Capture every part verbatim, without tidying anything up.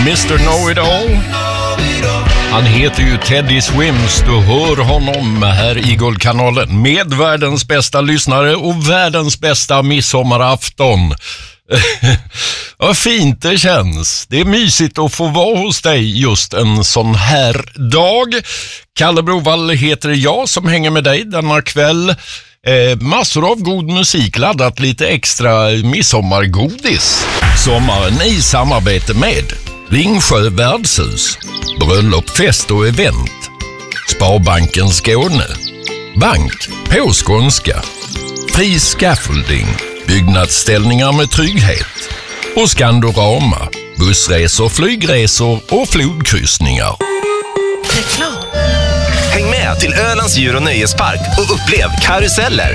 mister Know-It-All. Han heter ju Teddy Swims. Du hör honom här i Guldkanalen med världens bästa lyssnare och världens bästa midsommarafton. Vad fint det känns. Det är mysigt att få vara hos dig just en sån här dag. Kalle Brovall heter jag som hänger med dig denna kväll. Eh, massor av god musik, laddat lite extra midsommargodis. Sommaren i samarbete med Ringsjö värdshus, bröllop, fest och event, Sparbanken Skåne, Bank på skånska, Fri Scaffolding, byggnadsställningar med trygghet och Skandorama, bussresor, flygresor och flodkryssningar. Reklam. Häng med till Ölands djur- och nöjespark och upplev karuseller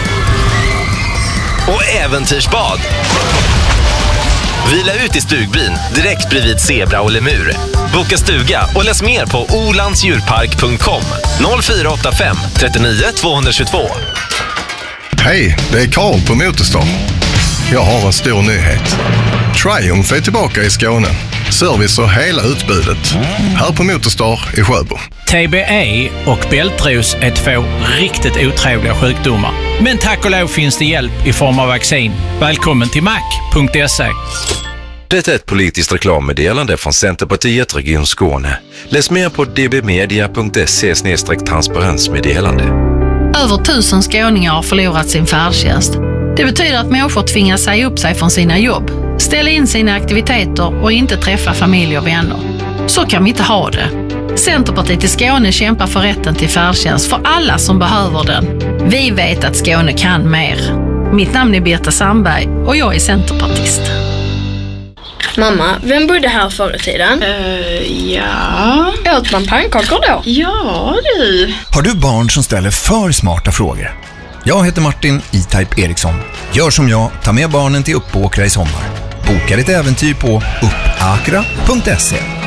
och äventyrsbad. Vila ut i stugbyn direkt bredvid zebra och lemur. Boka stuga och läs mer på olandsdjurpark punkt com noll fyra åtta fem trettionio tvåhundratjugotvå. Hej, det är Karl på Motorstar. Jag har en stor nyhet. Triumph är tillbaka i Skåne. Service och hela utbudet. Här på Motorstar i Sjöbo. T B E och bältros är två riktigt otrevliga sjukdomar. Men tack och lov finns det hjälp i form av vaccin. Välkommen till mac punkt se. Det är ett politiskt reklammeddelande från Centerpartiet Region Skåne. Läs mer på d b media punkt se slash transparensmeddelande. Över tusen skåningar har förlorat sin färdtjänst. Det betyder att människor tvingas säga upp sig från sina jobb, ställa in sina aktiviteter och inte träffa familj och vänner. Så kan vi inte ha det. Centerpartiet i Skåne kämpar för rätten till färdtjänst för alla som behöver den. Vi vet att Skåne kan mer. Mitt namn är Birta Sandberg och jag är centerpartist. Mamma, vem bodde här förr i tiden? Uh, ja... Åt man pannkakor då? Ja, du. Har du barn som ställer för smarta frågor? Jag heter Martin E-Type Eriksson. Gör som jag, ta med barnen till Uppåkra i sommar. Boka ditt äventyr på uppakra punkt se.